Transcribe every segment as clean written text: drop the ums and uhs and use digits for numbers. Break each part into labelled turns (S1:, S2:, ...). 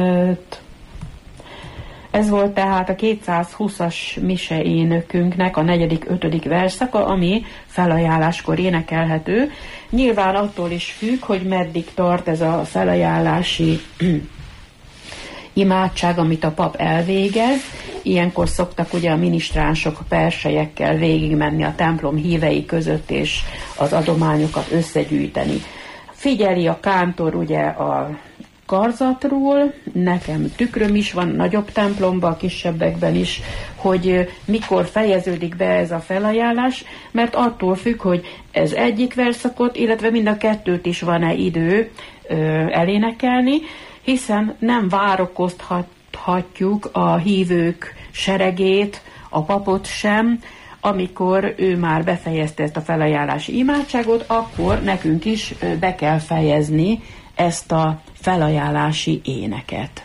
S1: Ez volt tehát a 220-as mise énekünknek a 4.-5. verszaka, ami felajánláskor énekelhető. Nyilván attól is függ, hogy meddig tart ez a felajánlási imádság, amit a pap elvégez. Ilyenkor szoktak ugye a minisztránsok perselyekkel végigmenni a templom hívei között, és az adományokat összegyűjteni. Figyeli a kántor ugye a karzatról, nekem tükröm is van nagyobb templomban, kisebbekben is, hogy mikor fejeződik be ez a felajánlás, mert attól függ, hogy ez egyik verszakot, illetve mind a kettőt is van-e idő elénekelni, hiszen nem várakoztathatjuk a hívők seregét, a papot sem, amikor ő már befejezte ezt a felajánlási imádságot, akkor nekünk is be kell fejezni ezt a felajánlási éneket.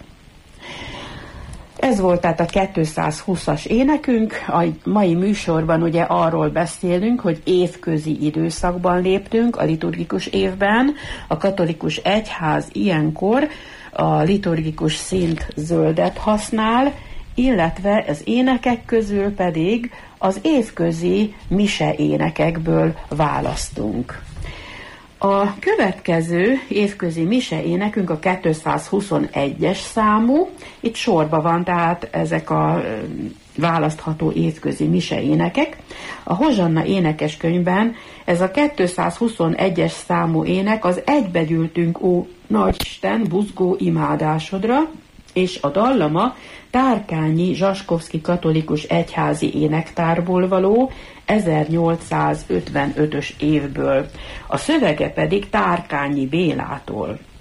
S1: Ez volt tehát a 220-as énekünk. A mai műsorban ugye arról beszélünk, hogy évközi időszakban léptünk, a liturgikus évben. A katolikus egyház ilyenkor a liturgikus színt zöldet használ, illetve az énekek közül pedig az évközi mise énekekből választunk. A következő évközi mise énekünk a 221-es számú, itt sorba van tehát ezek a választható évközi mise énekek. A Hozsanna énekeskönyvben ez a 221-es számú ének az Egybegyűltünk, ó Nagyisten, buzgó imádásodra, és a dallama Tárkányi Zsaskovszky katolikus egyházi énektárból való 1855-ös évből. A szövege pedig Tárkányi Bélától.